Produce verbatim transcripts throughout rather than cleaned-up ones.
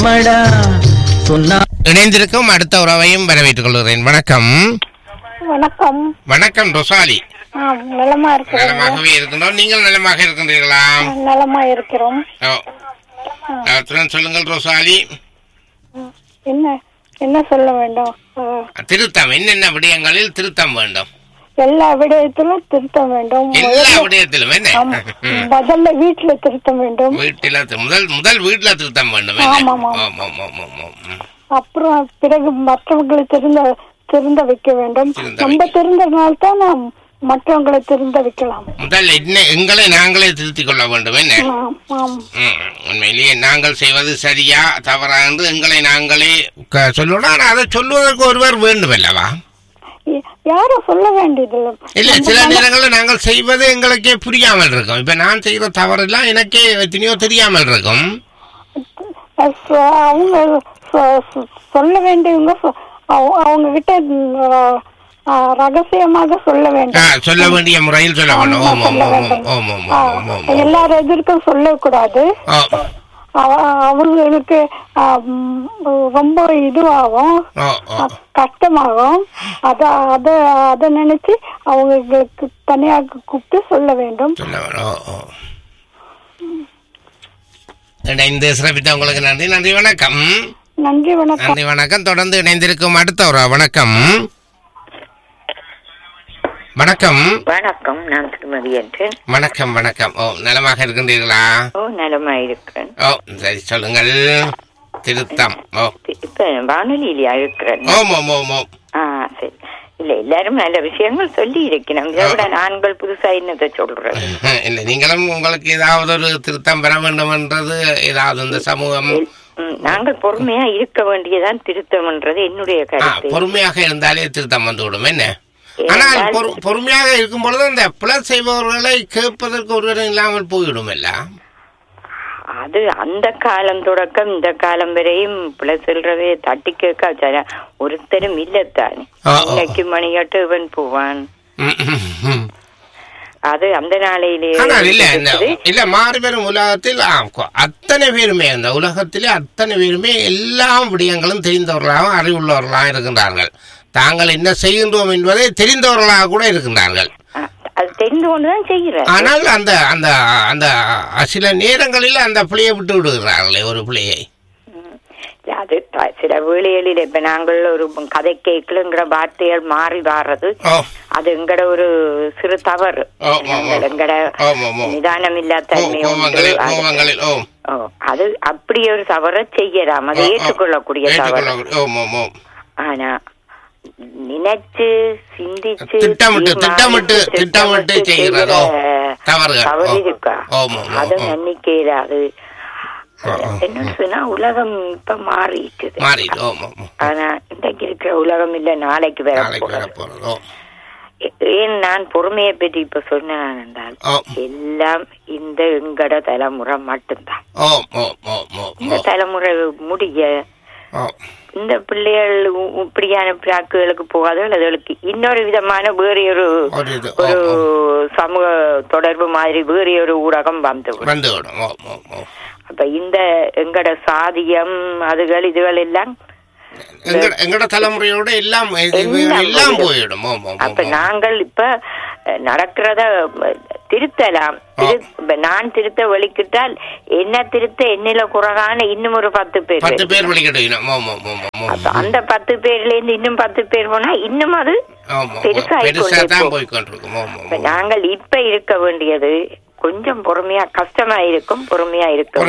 இணைந்திருக்கும் அடுத்த உறவையும் வரவேற்றுக் கொள்கிறேன். வணக்கம். வணக்கம். வணக்கம் ரொசாலி. நலமா இருக்கிறோம். நலமாகவே இருக்கின்றோம். நீங்கள் நலமாக இருக்கின்றீர்களா? நலமா இருக்கிறோம். சொல்லுங்கள் ரொசாலி. என்ன என்ன சொல்ல வேண்டும்? திருத்தம் என்னென்ன விடயங்களில் திருத்தம் வேண்டும்? எல்லா விடயத்திலும் திருத்தம் வேண்டும். எல்லா விடயத்திலும் என்ன? முதல்ல வீட்டுல திருத்தம் வேண்டும். வீட்டுல முதல் முதல் வீட்டுல திருத்தம் வேண்டும். அப்புறம் பிறகு மற்றவங்களை திருந்த திருந்த வைக்க வேண்டும். நம்ம திருந்தனால்தான் நாம் மற்றவங்களை திருந்த வைக்கலாம். முதல் என்ன எங்களை நாங்களே திருத்திக் கொள்ள வேண்டும். என்ன உண்மையிலேயே நாங்கள் செய்வது சரியா தவறா என்று எங்களை நாங்களே சொல்லணும். அதை சொல்லுவதற்கு ஒருவர் வேண்டும் அல்லவா? யாரும் சொல்ல வேண்டியது இல்ல. சில நேரங்களில் நாங்கள் செய்வது எங்களுக்கே புரியாமல் இருக்கும். இப்ப நான் செய்யற தவறு எல்லாம் எனக்கே எத்தனையோ தெரியாமல் இருக்கும். அவங்க சொல்ல வேண்டியவங்க அவங்க கிட்ட ரகசியமாக சொல்ல வேண்டும். சொல்ல வேண்டிய முறையில் சொல்ல வேண்டும். எல்லாரும் எதிர்க்கும் சொல்லக்கூடாது. அவர்களுக்கு ரொம்ப இதுவாகும், கஷ்டமாகும். அத அத அத நினைச்சு அவங்களுக்கு தனியாக கூப்பிட்டு சொல்ல வேண்டும். இணைந்து சிறப்பித்த உங்களுக்கு நன்றி. நன்றி வணக்கம். நன்றி வணக்கம். நன்றி வணக்கம். தொடர்ந்து இணைந்திருக்கும் அடுத்த ஒரு வணக்கம். வணக்கம். வணக்கம். நான் திருமதி என்றேன். வணக்கம் வணக்கம். ஓ நலமாக இருக்கின்றீர்களா? ஓ நலமா இருக்கிறேன். ஓ சரி சொல்லுங்கள். திருத்தம். ஓ இப்ப வானொலியில இருக்கிறேன். ஓம் ஓம் ஓம் ஓம். ஆ சரி. இல்ல எல்லாரும் நல்ல விஷயங்கள் சொல்லி இருக்கணும். ஆண்கள் புதுசா என்னத்தை சொல்றது? இல்ல நீங்களும் உங்களுக்கு ஏதாவது ஒரு திருத்தம் பெற வேண்டும் என்றது ஏதாவது இந்த சமூகம் நாங்கள் பொறுமையா இருக்க வேண்டியதான் திருத்தம்ன்றது என்னுடைய கருத்து. பொறுமையாக இருந்தாலே திருத்தம் வந்துவிடும். என்ன ஆனால் பொறுமையாக இருக்கும் பொழுது அந்த பிளஸ் செய்பவர்களை கேட்பதற்கு ஒருவரும் இல்லாமல் போய்விடும். இல்ல அது அந்த காலம் தொடக்கம் இந்த காலம் வரையும் பிளஸ் சொல்றதே தட்டி கேட்க ஒருத்தரும் இல்லத்தானே. இன்னைக்கு மணியாட்டு இவன் போவான். அது அந்த நாளையிலே இல்ல மாறி வரும் உலகத்தில் அத்தனை பேருமே அந்த உலகத்திலே அத்தனை பேருமே எல்லா விடயங்களும் தெரிந்தவர்களாகவும் அறிவுள்ளவர்களாக இருக்கின்றார்கள். தாங்கள் என்ன செய்கின்றோம் என்பதை தெரிந்தவர்களாக கூட இருக்கின்றார்கள். ஆனால் அந்த அந்த அந்த சில நேரங்களில் அந்த பிள்ளையை விட்டு விடுகிறார்களே ஒரு பிள்ளையை. அது சில வேளைகளில் இப்ப நாங்கள் ஒரு கதை கேட்கலுங்கிற வார்த்தைகள் மாறி வாடுறது அது எங்கட ஒரு சிறு தவறு. எங்கட நிதானம் இல்லாத தன்மை அது அப்படி ஒரு தவறை செய்யலாம். அதை ஏற்றுக்கொள்ளக்கூடிய தவறு. ஆனா நினைச்சு சிந்திச்சு திட்டமிட்டு திட்டமிட்டு திட்டமிட்டு செய்கிறதோ தவறு இருக்கா அது நன்னிக்கையிடாது. என்னன்னு சொன்னா உலகம் இப்ப மாறிட்டுது. ஆனா இன்றைக்கு இருக்கிற உலகம் இல்ல நாளைக்கு வேற போறோம். ஏன் நான் பொறுமையை பற்றி இப்ப சொன்னேன் என்றால் எல்லாம் இந்த எங்கட தலைமுறை மட்டும்தான். இந்த தலைமுறை முடிய இந்த பிள்ளைகள் இப்படியான பிராக்குகளுக்கு போகாதவர்கள் அதுகளுக்கு இன்னொரு விதமான வேறு ஒரு ஒரு சமூக தொடர்பு மாதிரி வேறு ஒரு ஊடகம் வந்து அப்ப இந்த எங்கட சாதியம் அதுகள் இதுகள் எல்லாம் எங்கட தலைமுறையோட எல்லாம் எல்லாம் போயிடும். அப்ப நாங்கள் இப்ப நடக்கிறத திருத்தலாம். நான் திருத்த வலிக்கிட்டால் என்ன திருத்த என்னில குறைகான இன்னும் ஒரு பத்து பேர் பத்து பேர் வலிக்கிட்டோம். அந்த பத்து பேர்ல இருந்து இன்னும் பத்து பேர் போனா இன்னும் அது பெருசாக நாங்கள் இப்ப இருக்க வேண்டியது கொஞ்சம் பொறுமையா கஷ்டமா இருக்கும். பொறுமையா இருக்கும்.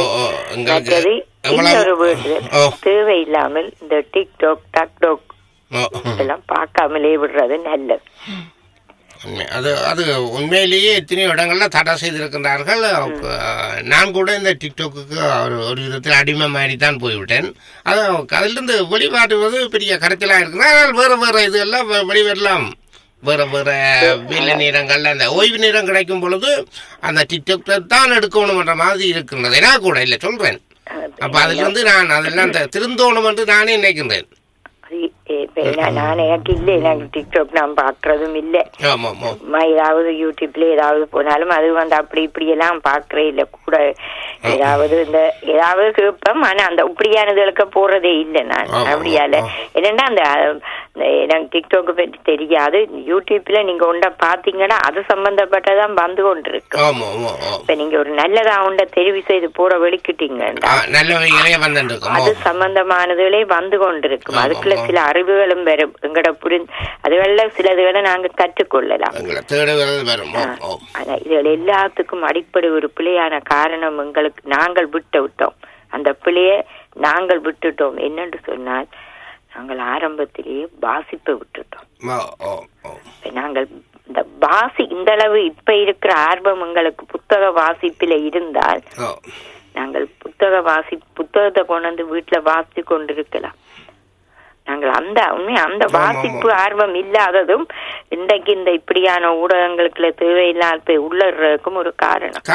இன்னொரு வீடு தேவையில்லாமல் இந்த டிக்டாக் டாக்டாக் எல்லாம் பார்க்காமலே விடுறது நல்லது. அது அது உண்மையிலேயே எத்தனையோ இடங்கள்ல தடை செய்திருக்கின்றார்கள். நான் கூட இந்த டிக்டாக்கு ஒரு விதத்தில் அடிமை மாதிரி தான் போய்விட்டேன். அது அதிலிருந்து வெளிவாடுவது பெரிய கருத்திலா இருக்குது. ஆனால் வேறு வேறு இது எல்லாம் வெளிவரலாம். வேறு வேறு வெள்ள நேரங்கள்ல அந்த ஓய்வு நேரம் கிடைக்கும் பொழுது அந்த டிக்டாக் தான் எடுக்கணும் என்ற மாதிரி இருக்கின்றது. ஏன்னா கூட இல்லை சொல்றேன். அப்ப அதுல இருந்து நான் அதெல்லாம் திருந்தோணும் என்று நானே நினைக்கின்றேன். நான் எனக்கு இல்ல, எனக்கு டிக்டாக் நான் பாக்குறதும் இல்ல. ஏதாவது யூடியூப்ல ஏதாவது போனாலும் அது வந்து அப்படி இப்படி எல்லாம் பாக்குறே இல்ல. கூட ஏதாவது இந்த ஏதாவது கேட்பேன். ஆனா அந்த இப்படியானதுகளுக்கு போறதே இல்லை நான். அப்படியால என்னன்னா அந்த எனக்கு டிக்டாக் பற்றி தெரியாது. யூடியூப்ல நீங்க ஒன்றை பாத்தீங்கன்னா அது சம்பந்தப்பட்டதான் வந்து கொண்டு இருக்கு. இப்ப நீங்க ஒரு நல்லதா ஒன்றை தெரிவு செய்து போற வெளிக்கிட்டீங்கன்னா அது சம்பந்தமானதுகளே வந்து கொண்டிருக்கும். அதுக்குள்ள சில அறிவுகளும் வரும். எங்கட புரிந்து அதுகள சிலதுகளை நாங்க கற்றுக்கொள்ளலாம். இதுகள் எல்லாத்துக்கும் அடிப்படை ஒரு பிழையான காரணம் எங்களுக்கு நாங்கள் விட்டு விட்டோம். அந்த பிழையை நாங்கள் விட்டுட்டோம். என்னன்னு சொன்னால் நாங்கள் ஆரம்பத்திலேயே வாசிப்பை விட்டுட்டோம். நாங்கள் இந்த வாசி இந்த அளவு இப்ப இருக்கிற ஆர்வம் எங்களுக்கு புத்தக வாசிப்பில இருந்தால் நாங்கள் புத்தக வாசி புத்தகத்தை கொண்டு வந்து வீட்டுல வாசித்து கொண்டிருக்கலாம். நாங்கள் அந்த உண்மை அந்த வாசிப்பு ஆர்வம் இல்லாததும் இன்றைக்கு இந்த இப்படியான ஊடகங்களுக்குள்ள தேவையில்லாத உள்ளதுக்கும் ஒரு காரணம்.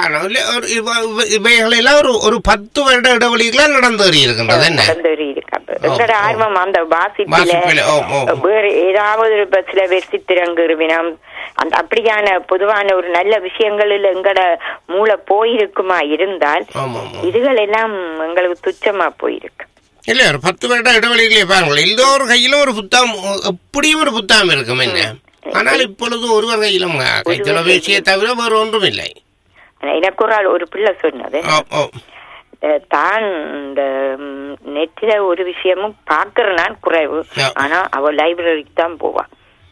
ஒரு ஒரு பத்து வருட இடைவெளிகளா நடந்து வருகின்றது. நடந்து வருகிறது எங்களோட ஆர்வம் அந்த வாசிப்பில வேறு ஏதாவது சில பேர் சித்திரங்கிருவினம் அந்த அப்படியான பொதுவான ஒரு நல்ல விஷயங்களில் எங்கட மூளை போயிருக்குமா இருந்தால் இதுகள் எல்லாம் எங்களுக்கு துச்சமா போயிருக்கு. இல்ல ஒரு பத்து வருட இடைவெளிகளே பாருங்கள். எல்லோரு கையிலும் ஒரு புத்தகம் எப்படியும் ஒரு புத்தகம் இருக்கும் என்ன. ஆனால் இப்பொழுது ஒருவர் கையிலும் கைத்தொலைபேசியை தவிர வேறு ஒன்றும் இல்லை. எனக்கு ஒரு ஆள் ஒரு பிள்ளை சொன்னது தான் இந்த நெட்டில ஒரு விஷயமும் பாக்குறனான் குறைவு. ஆனா அவ லைப்ரரிக்கு தான் போவான்.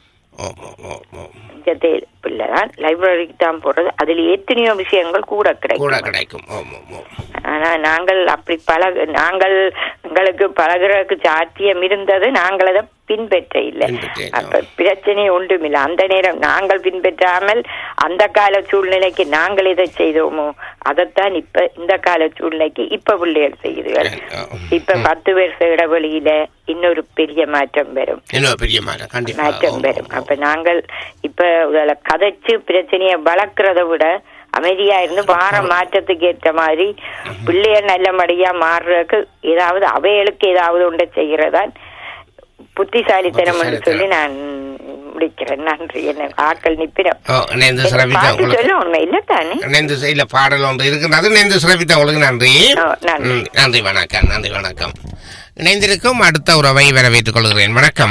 பிள்ளைதான் லைப்ரரிக்கு தான் போறது. அதுல எத்தனையோ விஷயங்கள் கூட கிடைக்கும். ஆனா நாங்கள் அப்படி பழக நாங்கள் எங்களுக்கு பழகிறதுக்கு சாத்தியம் இருந்தது. நாங்கள் அதை பின்பற்ற இல்லை. அப்ப பிரச்சனை ஒன்றும் இல்லை. அந்த நேரம் நாங்கள் பின்பற்றாமல் அந்த கால சூழ்நிலைக்கு நாங்கள் எதை செய்தோமோ அதைத்தான் இப்ப இந்த கால சூழ்நிலைக்கு இப்ப பிள்ளைகள் செய்யுதுகள். இப்ப பத்து வருஷ இடைவெளியில இன்னொரு பெரிய மாற்றம் வரும். மாற்றம் வரும். அப்ப நாங்கள் இப்ப கதைச்சு பிரச்சனையை வளர்க்கறத விட அமைதியா இருந்து வார மாற்றத்துக்கு ஏற்ற மாதிரி பிள்ளைகள் நல்லபடியா மாறுறதுக்கு ஏதாவது அவைகளுக்கு ஏதாவது ஒன்றை செய்கிறதான் புத்திசாலித்தனம் என்று சொல்லி நான் முடிக்கிறேன். நன்றி. என்ன ஆக்கள் நிப்பிடம் சொல்ல உண்மை இல்ல தானே பாடல் ஒன்று இருக்கிறது. நன்றி சிறப்பித்த உங்களுக்கு நன்றி. நன்றி வணக்கம். நன்றி வணக்கம். இணைந்திருக்கும் அடுத்த உறவை வரவேற்றுக் கொள்கிறேன். வணக்கம்.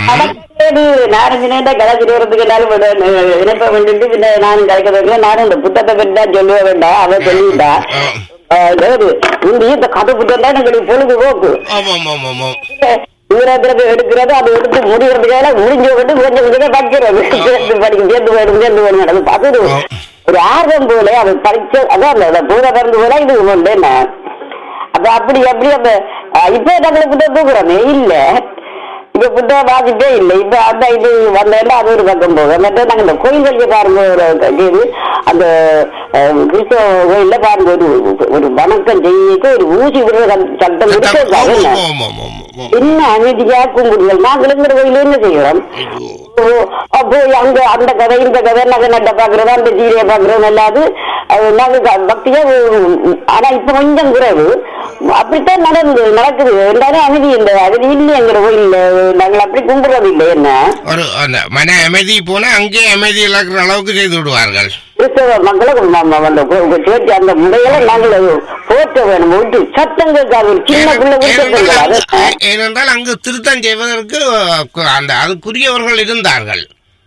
இணைப்ப வேண்டிட்டு பின்ன நானும் கலைக்க நானும் இந்த புத்தகத்தை பற்றி தான் சொல்லுவ வேண்டாம். அவ சொல்லிட்டா இந்த கதை புத்தகம் தான் எங்களுக்கு பொழுதுபோக்கு. தூரத்துல எடுக்கிறது அதை எடுத்து முடிகிறதுக்காக முடிஞ்சு விட்டு கொஞ்சம் கொஞ்சம் படிக்கிறது. சேர்ந்து படிக்கும் சேர்ந்து போயிடும் சேர்ந்து போயிடும் அது பார்த்து ஒரு ஆர்வம் போல அதை படிச்ச அதான் பூர பறந்து போல இது உண்டு என்ன. அப்ப அப்படி அப்படி அந்த இப்ப நாங்கள் புத்தகம் தூக்குறோமே இல்ல. இப்ப புத்தகம் வாசிப்பே இல்லை. இப்ப அந்த இது வந்தா அது ஒரு பக்கம் போகும். மற்ற நாங்க இந்த கோயில்களுக்கு பாருங்க ஒரு அந்த கிறிஸ்தவ கோயில்ல பாருங்க ஒரு ஒரு வணக்கம் செய்ய ஒரு ஊசி விடுற சட்டம் இருக்கு. என்ன அமைதியா கும்பிடுங்கள். நாங்களுங்கிற கோயில என்ன செய்யறோம் அப்போ அங்க அந்த கதை இந்த கதை நகை நட்டை பாக்குறதா அந்த சீரையை பாக்குறோம் எல்லாது நாங்க பக்தியா. ஆனா இப்ப கொஞ்சம் குறைவு அப்படித்தான் நடந்து நடக்குது. எல்லாரும் அமைதி இல்லை. அது இல்லைங்கிற கோயில் நாங்கள் அப்படி கும்பிடுறது இல்லை. என்ன ஒரு மன அமைதி போனா அங்கே அமைதி இழக்கிற அளவுக்கு செய்து விடுவார்கள். கிறிஸ்தவ மக்களை சேர்த்து அந்த முறையில நாங்கள் போற்ற வேணும். விட்டு சத்தங்களுக்காக சின்ன பிள்ளை ஏனென்றால் அங்கு திருத்தம் செய்வதற்கு அந்த அதுக்குரியவர்கள் இருந்தார்கள்.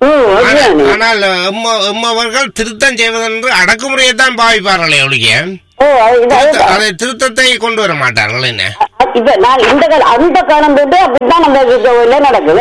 ஆனால் எம்மவர்கள் திருத்தம் செய்வதென்று அடக்குமுறையை தான் பாவிப்பார்களே ஒழிய அதை திருத்தத்தை கொண்டு வர மாட்டார்கள். என்ன இப்ப நான் இந்த அந்த காலம் போட்டு அப்படித்தான் நம்ம நடக்குது.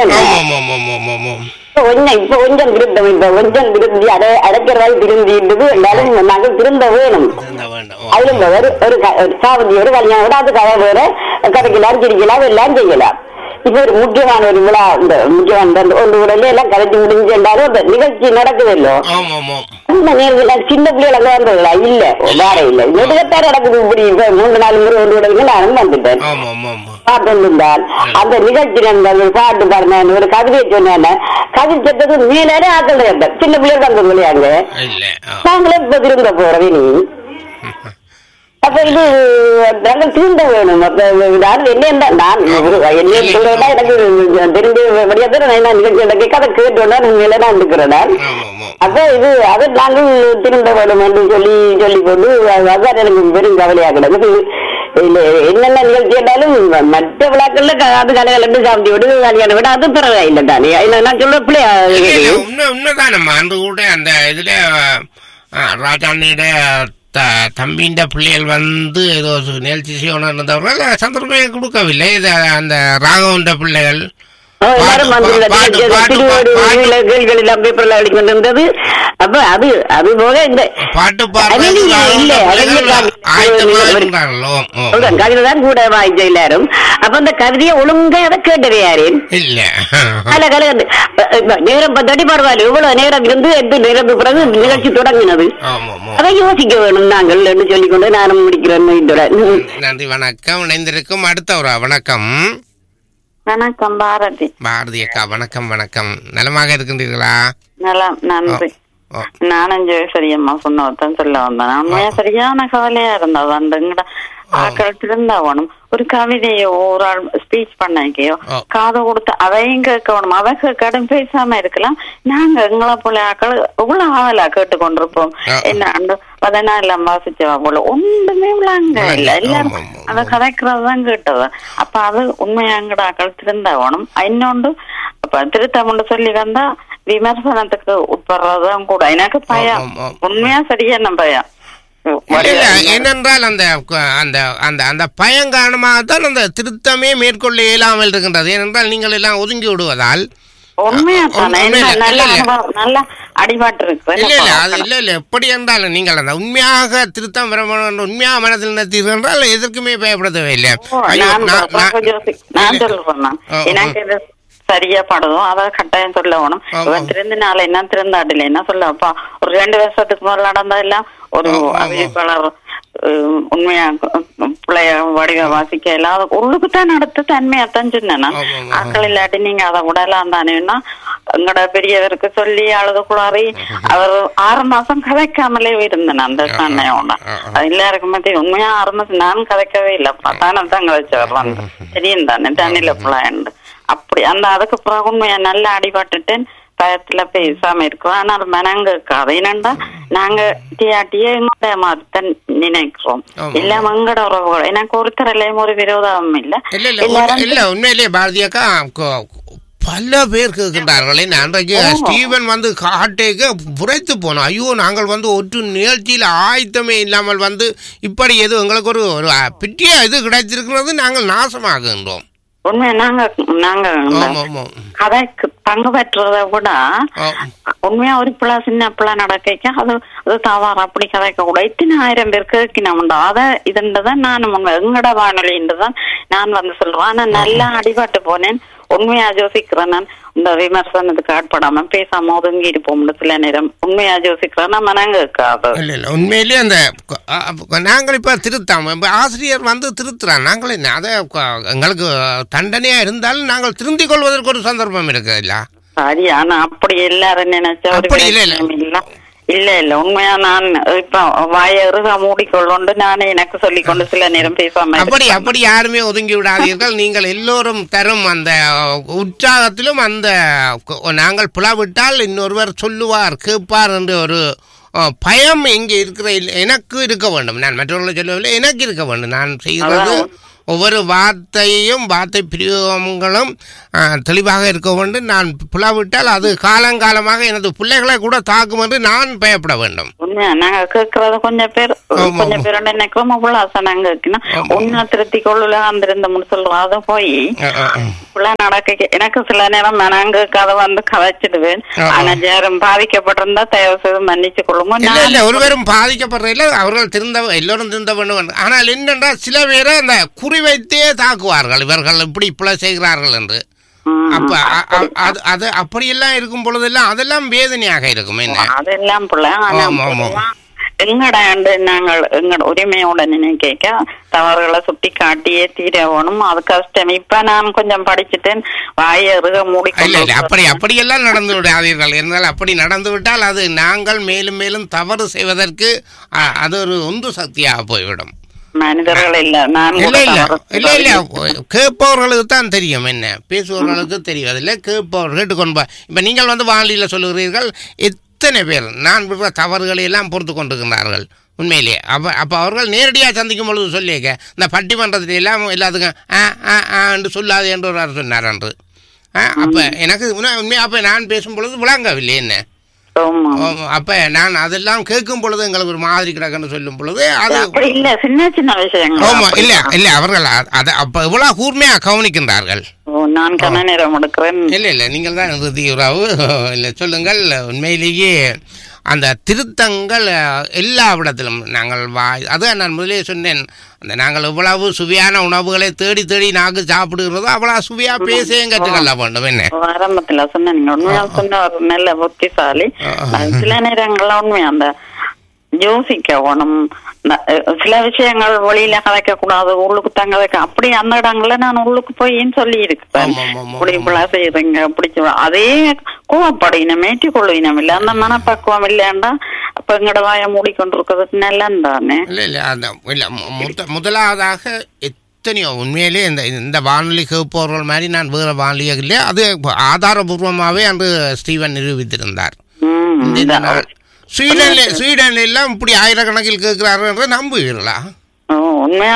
கொஞ்சம் இப்ப கொஞ்சம் திருத்தம் இப்ப கொஞ்சம் திருந்தி அதை அடைக்கிறதாய் திருந்தின்றது எல்லாரும் நாங்கள் திருந்த வேணும். அதுல ஒரு ஒரு சாவந்தி ஒரு கல்யாணம் விட அது கதை வேற கதைக்கலாம் சிரிக்கலாம் எல்லாம் செய்யலாம். இப்ப ஒரு முக்கியமான ஒரு விழா இந்த முக்கியமான ஒன்று உடனே எல்லாம் கதைச்சு முடிஞ்சு என்றாலும் அந்த நிகழ்ச்சி நடக்குதல்லோ அந்த நேரத்தில் சின்ன பிள்ளைகள் வந்ததுல இல்ல வேற இல்ல நெடுகத்தார நடக்குது. இப்படி மூன்று நாலு முறை ஒன்று உடனே நானும் வந்துட்டேன் பார்த்து இருந்தால் அந்த நிகழ்ச்சி நடந்தது. பாட்டு பாருங்க ஒரு கவிதையை சொன்ன கவிதை செட்டது மேலே ஆக்கள் கேட்டேன். சின்ன பிள்ளைகள் வந்தது இல்லையாங்க நாங்களே இப்ப திரும்ப போறோம். நீ அப்ப இது நாங்கள் திருந்த வேணும். நான் என்ன நான் என்ன சொல்றேன்னா எனக்கு தெரிஞ்ச வழியாக நான் நிகழ்ச்சி கதை கேட்டோன்னா உண்மையில நான் இருக்கிறேன். அப்ப இது அதை நாங்கள் திருந்த வேணும் என்று சொல்லி சொல்லி கொண்டு அதான் எனக்கு பெரும் கவலையாக கிடக்கு. இல்ல என்னென்ன நிகழ்ச்சி கேட்டாலும் மற்ற விழாக்கள்ல அது கலைகள் சாந்தி விடு கல்யாணம் விட அது பரவாயில்லை தானே. நான் சொல்ற பிள்ளையா உண்மைதானம்மா. அந்த கூட அந்த இதுல ராஜாண்ணியோட தம்பின்ற பிள்ளைகள் வந்து ஏதோ நிகழ்ச்சி செய்யணும்ன்றவர்கள் சந்தர்ப்பம் கொடுக்கவில்லை. அந்த ராகவன்ற பிள்ளைகள் எல்லாரும் கேள்விகள் எல்லாம் பேப்பர்ல அடிக்கொண்டிருந்தது. அப்ப அது அது போக இந்த பாட்டு கவிதைதான் கூட வாய்ச்ச எல்லாரும். அப்ப அந்த கவிதையை ஒழுங்கா அதை கேட்டது யாரேன் இல்ல நேரம் பத்தாட்டி பரவாயில்ல. இவ்வளவு நேரம் இருந்து எட்டு நேரம் பிறகு நிகழ்ச்சி தொடங்கினது. அதை யோசிக்க வேணும் நாங்கள் என்று சொல்லிக்கொண்டு நானும் முடிக்கிறேன். நன்றி, வணக்கம். இணைந்திருக்கும் அடுத்த ஒரு வணக்கம். வணக்கம் பாரதி. பாரதி அக்கா வணக்கம். வணக்கம், நலமாக இருக்கின்றீர்களா? நலம், நன்றி. நானும் ஜெயசரி அம்மா சொன்னதான் சொல்ல வந்தேன். உண்மையா சரியான கவலையா இருந்தது. அந்த ஆக்கள் திருந்தாவணும். ஒரு கவிதையோ ஒரு ஆள் ஸ்பீச் பண்ணைக்கையோ காதை கொடுத்து அதையும் கேட்கணும். அவ கேட்காடும் பேசாம இருக்கலாம். நாங்க எங்களை போல ஆக்கள் இவ்வளவு ஆவலா கேட்டு கொண்டிருப்போம். என்ன பதினாலாம் வாசிச்சவா போல ஒன்றுமே விளாங்க இல்ல. எல்லாரும் அதை கதைக்கிறதுதான் கேட்டது. அப்ப அது உண்மையாங்கட ஆக்கள் திருந்தாவணும். இன்னொன்று அப்ப திருத்தம்னு சொல்லி வந்தா விமர்சனத்துக்கு உட்படுறதும் கூட எனக்கு பயம். உண்மையா சரியான பயம். ஏனென்றால் அந்த அந்த அந்த அந்த பயம் காரணமாகத்தான் அந்த திருத்தமே மேற்கொள்ள இயலாமல் இருக்கின்றது. ஏனென்றால் நீங்கள் எல்லாம் ஒதுங்கி விடுவதால் எப்படி என்றாலும் நீங்கள் அந்த உண்மையாக திருத்தம் உண்மையாக மனதில் நிறுத்தீர்கள் என்றால் எதற்குமே பயப்பட தேவையில்லை. சரியா படுதும் அதை கட்டாயம் சொல்லணும். இவன் திறந்த நாள் என்ன திறந்தாடல என்ன சொல்லப்பா ஒரு ரெண்டு வருஷத்துக்கு முதல்ல நடந்தா எல்லாம் ஒரு அறிவிப்பாளர் உண்மையா பிள்ளைய வடிவ வாசிக்க இல்லாத உள்ளுக்குத்தான் நடத்து தன்மையாத்தான் சொன்னேன்னா ஆக்கள் இல்லாட்டி நீங்க அதை விடலாம் தானேன்னா எங்கட பெரியவருக்கு சொல்லி அழுது குளாரி அவர் ஆறு மாசம் கதைக்காமலே இருந்தேன் அந்த தன்னையோட. அது எல்லாருக்கும் மத்திய உண்மையா ஆறு மாசம் நான் கதைக்கவே இல்லை. தானே தான் கதைச்சு வர்றாங்க தெரியும் தானே தண்ணில பிள்ளைண்டு அப்படி அந்த அதுக்கு பிறகு உண்மையா நல்லா அடிபட்டுட்டேன். பயத்துல பேசாம இருக்கோம். ஆனா அது மனங்க இருக்காது. என்னண்டா நாங்க டிஆர்டியே எங்கட மாதிரி நினைக்கிறோம். எல்லாம் எங்கட உறவுகள். எனக்கு ஒருத்தரையும் ஒரு விரோதம் இல்ல. இல்ல உண்மையிலேயே பாரதியாக்கா பல பேர் கேட்கின்றார்களே. அன்றைக்கு ஸ்டீவன் வந்து காட்டேக்க புரைத்து போனோம். ஐயோ நாங்கள் வந்து ஒரு நிகழ்ச்சியில் ஆயத்தமே இல்லாமல் வந்து இப்படி எது எங்களுக்கு ஒரு ஒரு பெரிய இது கிடைச்சிருக்கிறது நாங்கள் நாசமாகின்றோம். உண்மையா நாங்க நாங்க கதைக்கு பங்கு பெற்றதை விட உண்மையா ஒரு பிள்ளை சின்ன பிள்ளை நடக்க அது அது தவறு அப்படி கதைக்க கூட இத்தனை ஆயிரம் பேர் கேட்கணும்டா அதை இதுன்றதான் நான் எங்கட வானொலின்றதான் நான் வந்து சொல்றேன். ஆனா நல்லா அடிபட்டு போனேன். உண்மையா யோசிக்கிறேன். நான் இந்த விமர்சனத்துக்கு ஆட்படாம பேசாம ஒதுங்கி இருப்போம் சில நேரம். உண்மையா யோசிக்கிறேன். நம்ம நாங்க இருக்காது உண்மையிலேயே அந்த நாங்கள் இப்ப திருத்தாம ஆசிரியர் வந்து திருத்துறான். நாங்கள் என்ன அதை எங்களுக்கு தண்டனையா இருந்தாலும் நாங்கள் திருந்திக் கொள்வதற்கு ஒரு சந்தர்ப்பம் இருக்கு இல்ல? சரி, ஆனா அப்படி எல்லாரும் நினைச்சா இல்ல இல்ல இல்ல உண்மையா நான் இப்ப வாயருகா மூடிக்கொள்ளொண்டு நானே எனக்கு சொல்லிக்கொண்டு சில நேரம் பேசாம அப்படி அப்படி யாருமே ஒதுங்கி விடாதீர்கள். நீங்கள் எல்லோரும் தரும் அந்த உற்சாகத்திலும் அந்த நாங்கள் புலவிட்டால் இன்னொருவர் சொல்லுவார் கேட்பார் என்ற ஒரு பயம் இங்கே இருக்கிற எனக்கு இருக்க வேண்டும். நான் மற்றவர்களை சொல்லவில்லை, எனக்கு இருக்க வேண்டும். நான் செய்கிறது ஒவ்வொரு வார்த்தையும் வார்த்தை பிரயோகங்களும் தெளிவாக இருக்க வேண்டும். நான் புலவிட்டால் அது காலங்காலமாக எனது பிள்ளைகளை கூட தாக்கும் என்று நான் பயப்பட வேண்டும். நாங்க கேட்கறது கொஞ்சம் பேர் கொஞ்சம் பேர் நினைக்கிறோம் நாங்க ஒன்னா திருத்தி கொள்ள வந்திருந்த சொல்றோம். அதை போய் பிள்ளை நடக்க எனக்கு சில நேரம் நாங்க கதை வந்து கதைச்சிடுவேன். ஆனா யாரும் பாதிக்கப்பட்டிருந்தா தயவு செய்து மன்னிச்சு கொள்ளுங்க. ஒருவரும் பாதிக்கப்படுறதில்லை, அவர்கள் திருந்த எல்லோரும் திருந்த வேண்டும். ஆனால் என்னென்றால் சில பேரை அந்த குறி வைத்தே தாக்குவார்கள் இவர்கள் இப்படி பிள்ளை செய்கிறார்கள் என்று. அப்ப அது அப்படியெல்லாம் இருக்கும் பொழுதெல்லாம் அதெல்லாம் வேதனையாக இருக்கும். என்ன அதெல்லாம் எங்கட நாங்கள் எங்கட உரிமையோட நினைக்க தவறுகளை சுட்டி காட்டியே தீரவணும். அது கஷ்டம். இப்ப நான் கொஞ்சம் படிச்சுட்டேன். வாயருக மூடி அப்படி அப்படியெல்லாம் நடந்து விடாதீர்கள். என்றால் அப்படி நடந்து விட்டால் அது நாங்கள் மேலும் மேலும் தவறு செய்வதற்கு அது ஒரு உந்து சக்தியாக போய்விடும். மனிதர்கள் இல்ல நான் இல்ல இல்ல இல்ல இல்ல கேட்பவர்களுக்கு தான் தெரியும், என்ன பேசுபவர்களுக்கு தெரிவதில்லை, கேட்பவர்கள் கேட்டுக்கொண்டு. இப்ப நீங்கள் வந்து வானொலியில சொல்லுகிறீர்கள், எத்தனை பேர் நான் விடுற தவறுகளை எல்லாம் பொறுத்து கொண்டிருக்கிறார்கள் உண்மையிலேயே. அப்போ அப்போ அவர்கள் நேரடியாக சந்திக்கும் பொழுது சொல்லியிருக்க, இந்த பட்டிமன்றத்தில் எல்லாம் எல்லாத்துக்கும் ஆ ஆ ஆண்டு சொல்லாது என்று ஒரு சொன்னார் என்று. அப்போ எனக்கு உண்மையாக அப்போ நான் பேசும் பொழுது விளங்கவில்லை என்ன. அப்ப நான் அதெல்லாம் கேட்கும் பொழுது எங்களுக்கு ஒரு மாதிரி கிடக்குன்னு சொல்லும் பொழுது அது இல்ல சின்ன சின்ன விஷயங்கள். ஆமா இல்ல இல்ல அவர்கள் அதை அப்ப இவ்வளவு கூர்மையா கவனிக்கின்றார்கள். நான் கண்ண நேரம் எடுக்கிறேன். இல்ல இல்ல நீங்கள் தான் இறுதி உறவு இல்ல சொல்லுங்கள். உண்மையிலேயே அந்த திருத்தங்கள் எல்லா இடத்திலும் நாங்கள் வா அதான் நான் முதலே சொன்னேன், அந்த நாங்கள் இவ்வளவு சுவையான உணவுகளை தேடி தேடி நாக்கு சாப்பிடுகிறதோ அவ்வளவு சுவையா பேசையும் கற்றுக்கொள்ள வேண்டும். என்ன ஆரம்பத்துல சொன்ன நீங்க உண்மையா சொன்ன ஒரு நல்ல புத்திசாலி. சில நேரங்கள்ல உண்மையா அந்த யோசிக்க வேணும். சில விஷயங்கள் வெளியில கலைக்க கூடாது, உள்ளுக்கு தங்க வைக்க, அப்படி அந்த இடங்கள்ல நான் உள்ளுக்கு போய் சொல்லி இருக்கேன். இப்படி இப்பெல்லாம் செய்யுறீங்க அப்படி அதே கோவப்படினம் ஏற்றி கொள்ளுவினம் இல்லை, அந்த மனப்பக்குவம் இல்லையாண்டா அப்ப எங்கட வாய மூடிக்கொண்டிருக்கிறது நல்லம் தானே. இல்ல இல்ல அந்த இல்ல முதலாவதாக எத்தனையோ உண்மையிலே இந்த இந்த வானொலி கேட்பவர்கள் மாதிரி நான் வேற வானொலியே இல்லையா, அது ஆதாரபூர்வமாகவே அன்று ஸ்டீவன் நிரூபித்திருந்தார். ஸ்வீடன்ல ஸ்வீடன்ல எல்லாம் இப்படி ஆயிரக்கணக்கில் கேட்கிறார்கள் நம்புவீர்களா? உண்மையா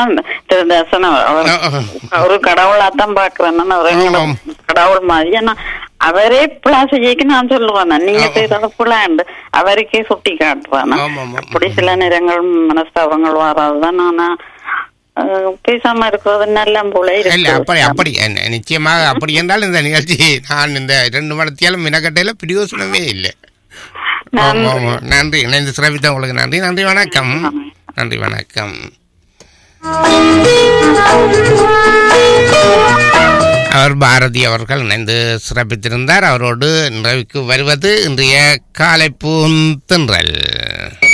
ஒரு கடவுளாத்தான் பாக்குறேன், கடவுள் மாதிரி. ஆனா அவரே பிளாசிக்கு நான் சொல்லுவேன், நீங்க செய்த புலாண்டு அவருக்கே சுட்டி காட்டுறான். அப்படி சில நேரங்கள் மனஸ்தாபங்கள் வராதுதான். ஆனா பேசாம இருக்கிறது நல்ல போல இல்ல. அப்படி அப்படி நிச்சயமாக அப்படி என்றால் இந்த நிகழ்ச்சி நான் இந்த ரெண்டு மடத்தியாலும் மினக்கட்டையில பிரயோசனமே இல்லை. நன்றி, இணைந்து சிறப்பித்த உங்களுக்கு நன்றி. நன்றி, வணக்கம். நன்றி, வணக்கம். அவர் பாரதி அவர்கள் இணைந்து சிறப்பித்திருந்தார். அவரோடு நிறைவுக்கு வருவது இன்றைய காலை பூந்தென்றல்.